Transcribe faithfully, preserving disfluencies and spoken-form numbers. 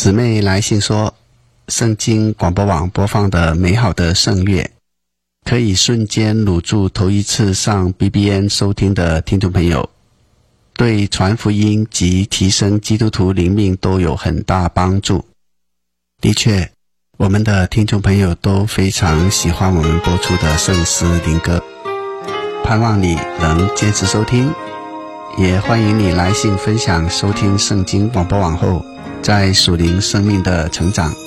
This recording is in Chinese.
姊妹来信说，圣经广播网播放的美好的圣乐，可以瞬间掳住头一次上 B B N 收听的听众朋友，对传福音及提升基督徒灵命都有很大帮助。的确，我们的听众朋友都非常喜欢我们播出的圣诗灵歌，盼望你能坚持收听，也欢迎你来信分享收听圣经广播网后在属灵生命的成长。